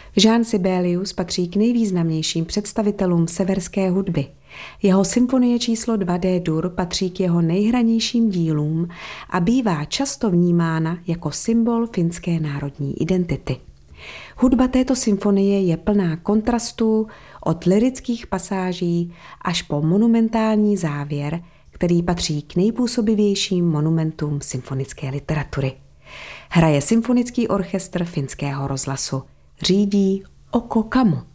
Jean Sibelius patří k nejvýznamnějším představitelům severské hudby. Jeho symfonie číslo 2 D-dur patří k jeho nejhranějším dílům a bývá často vnímána jako symbol finské národní identity. Hudba této symfonie je plná kontrastů od lyrických pasáží až po monumentální závěr, který patří k nejpůsobivějším monumentům symfonické literatury. Hraje symfonický orchestr finského rozhlasu. Řídí Oko Kamu.